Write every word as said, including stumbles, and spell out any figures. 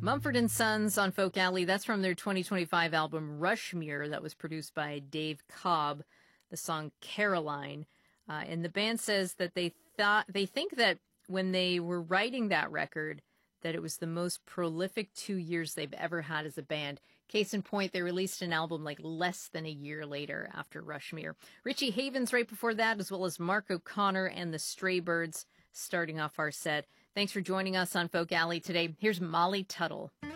Mumford and Sons on Folk Alley. That's from their twenty twenty-five album Rushmere that was produced by Dave Cobb. The song Caroline. Uh, and the band says that they thought they think that when they were writing that record, that it was the most prolific two years they've ever had as a band. Case in point, they released an album like less than a year later after Rushmere. Richie Havens right before that, as well as Mark O'Connor and the Straybirds starting off our set. Thanks for joining us on Folk Alley today. Here's Molly Tuttle.